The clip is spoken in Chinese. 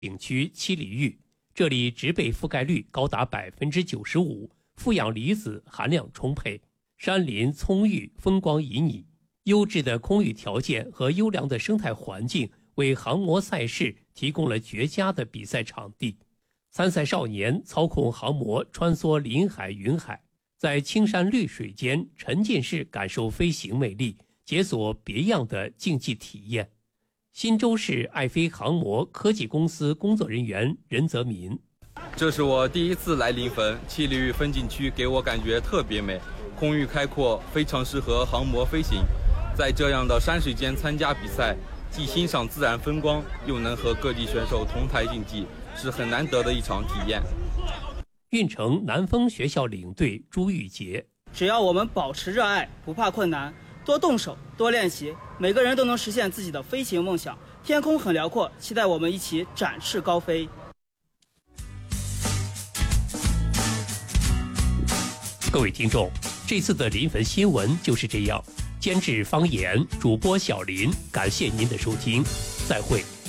景区七里峪，这里植被覆盖率高达95%，负氧离子含量充沛，山林葱郁，风光旖旎。优质的空域条件和优良的生态环境为航模赛事提供了绝佳的比赛场地。参赛少年操控航模穿梭林海云海，在青山绿水间沉浸式感受飞行魅力，解锁别样的竞技体验。新州市爱飞航模科技公司工作人员任泽民： 这是我第一次来临汾，七里峪风景区给我感觉特别美，空域开阔，非常适合航模飞行。在这样的山水间参加比赛，既欣赏自然风光，又能和各地选手同台竞技，是很难得的一场体验。 运城南丰学校领队朱玉杰： 只要我们保持热爱，不怕困难，多动手，多练习，每个人都能实现自己的飞行梦想。天空很辽阔，期待我们一起展翅高飞。 各位听众，这次的临汾新闻就是这样。监制方言，主播小林，感谢您的收听，再会。